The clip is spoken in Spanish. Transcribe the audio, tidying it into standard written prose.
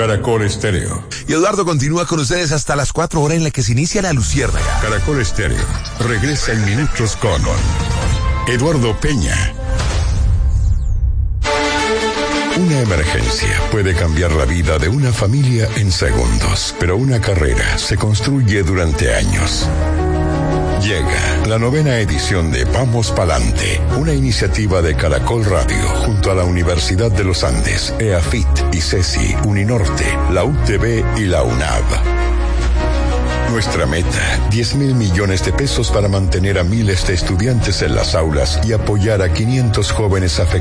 Caracol Estéreo. Y Eduardo continúa con ustedes hasta las 4 horas en la que se inicia La Luciérnaga. Caracol Estéreo regresa en minutos con Eduardo Peña. Una emergencia puede cambiar la vida de una familia en segundos, pero una carrera se construye durante años. Llega la 9ª edición de Vamos Pa'lante, una iniciativa de Caracol Radio junto a la Universidad de los Andes, EAFIT, ICESI, Uninorte, la UTB y la UNAV. Nuestra meta, 10.000 millones de pesos para mantener a miles de estudiantes en las aulas y apoyar a 500 jóvenes afectados